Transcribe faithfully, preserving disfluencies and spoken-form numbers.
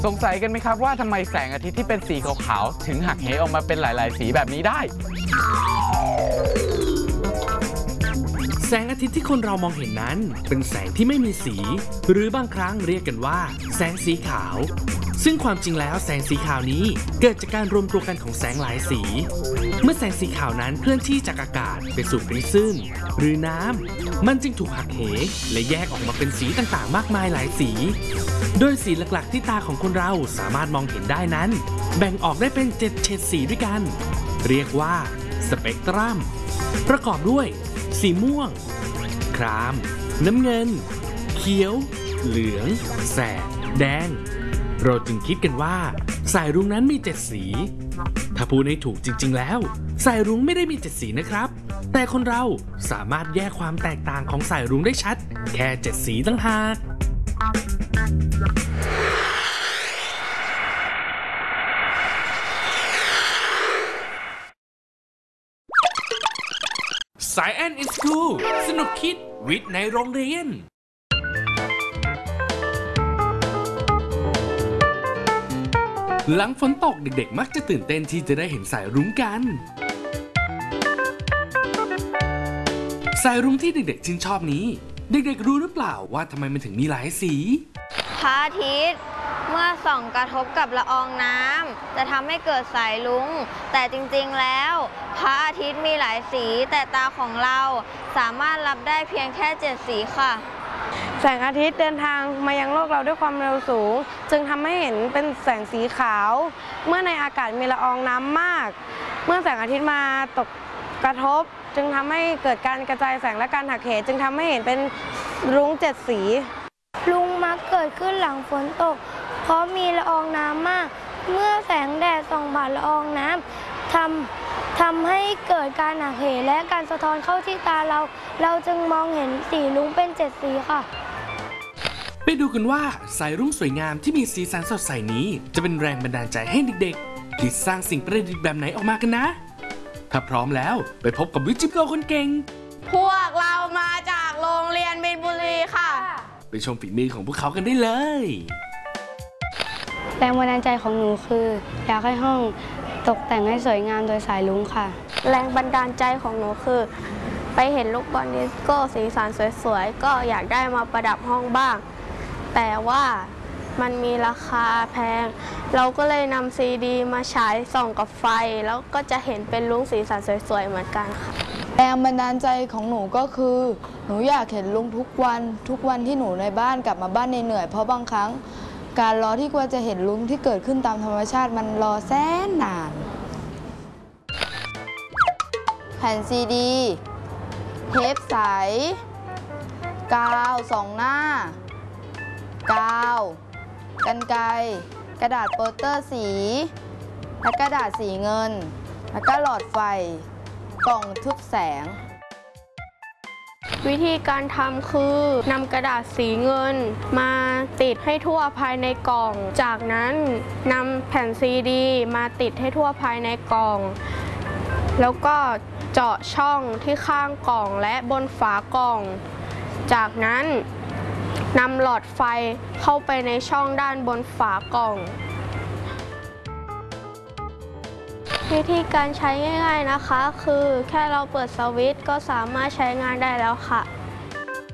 สงสัยกันไหมครับว่าทำไมแสงอาทิตย์ที่เป็นสีขาวๆถึงหักเหออกมาเป็นหลายๆสีแบบนี้ได้แสงอาทิตย์ที่คนเรามองเห็นนั้นเป็นแสงที่ไม่มีสีหรือบางครั้งเรียกกันว่าแสงสีขาวซึ่งความจริงแล้วแสงสีขาวนี้เกิดจากการรวมตัวกันของแสงหลายสีเมื่อแสงสีขาวนั้นเคลื่อนที่จากอากาศไปสู่ปริซึมหรือน้ำมันจึงถูกหักเหและแยกออกมาเป็นสีต่างๆมากมายหลายสีโดยสีหลักๆที่ตาของคนเราสามารถมองเห็นได้นั้นแบ่งออกได้เป็นเจ็ดเฉดสีด้วยกันเรียกว่าสเปกตรัมประกอบด้วยสีม่วงครามน้ำเงินเขียวเหลืองแสดแดงเราจึงคิดกันว่าสายรุ้งนั้นมีเจ็ดสีถ้าพูดให้ถูกจริงๆแล้วสายรุ้งไม่ได้มีเจ็ดสีนะครับแต่คนเราสามารถแยกความแตกต่างของสายรุ้งได้ชัดแค่เจ็ดสีต่างหากสายแอนอินสคูลสนุกคิดวิทย์ในโรงเรียนหลังฝนตกเด็กๆมักจะตื่นเต้นที่จะได้เห็นสายรุ้งกันสายรุ้งที่เด็กๆชื่นชอบนี้เด็กๆรู้หรือเปล่าว่าทำไมมันถึงมีหลายสีพระอาทิตย์เมื่อส่องกระทบกับละอองน้ำจะทำให้เกิดสายรุ้งแต่จริงๆแล้วพระอาทิตย์มีหลายสีแต่ตาของเราสามารถรับได้เพียงแค่เจ็ดสีค่ะแสงอาทิตย์เดินทางมายังโลกเราด้วยความเร็วสูงจึงทำให้เห็นเป็นแสงสีขาวเมื่อในอากาศมีละอองน้ำมากเมื่อแสงอาทิตย์มาตกกระทบจึงทำให้เกิดการกระจายแสงและการหักเหจึงทำให้เห็นเป็นรุ้งเจ็ดสีรุ้งมักเกิดขึ้นหลังฝนตกเพราะมีละอองน้ำมากเมื่อแสงแดดส่องผ่านละอองน้ำทำทำให้เกิดการหักเหและการสะท้อนเข้าที่ตาเราเราจึงมองเห็นสีรุ้งเป็นเจ็ดสีค่ะไปดูกันว่าสายรุ้งสวยงามที่มีสีสันสดใสนี้จะเป็นแรงบันดาลใจให้เด็กๆคิดสร้างสิ่งประดิษฐ์แบบไหนออกมากันนะถ้าพร้อมแล้วไปพบกับวิจิโกคนเก่งพวกเรามาจากโรงเรียนมินบุรีค่ะไปชมฝีมือของพวกเขากันได้เลยแรงบันดาลใจของหนูคืออยากให้ห้องตกแต่งให้สวยงามโดยสายรุ้งค่ะแรงบันดาลใจของหนูคือไปเห็นลูกบอลดิสโก้สีสันสวยๆก็อยากได้มาประดับห้องบ้างแต่ว่ามันมีราคาแพงเราก็เลยนำซีดีมาฉายส่องกับไฟแล้วก็จะเห็นเป็นรุ้งสีสันสวยๆเหมือนกันค่ะแรงบันดาลใจของหนูก็คือหนูอยากเห็นลุงทุกวันทุกวันที่หนูในบ้านกลับมาบ้านเหนื่อยเพราะบางครั้งการรอที่กว่าจะเห็นลุงที่เกิดขึ้นตามธรรมชาติมันรอแสนนานแผ่นซีดีเทปใสกาวสองหน้ากาวกรรไกรกระดาษโปสเตอร์สีและกระดาษสีเงินแล้วก็หลอดไฟกล่องทึบแสงวิธีการทำคือนำกระดาษสีเงินมาติดให้ทั่วภายในกล่องจากนั้นนำแผ่นซีดีมาติดให้ทั่วภายในกล่องแล้วก็เจาะช่องที่ข้างกล่องและบนฝากล่องจากนั้นนำหลอดไฟเข้าไปในช่องด้านบนฝากล่องวิธีการใช้ง่ายๆนะคะคือแค่เราเปิดสวิตช์ก็สามารถใช้งานได้แล้วค่ะ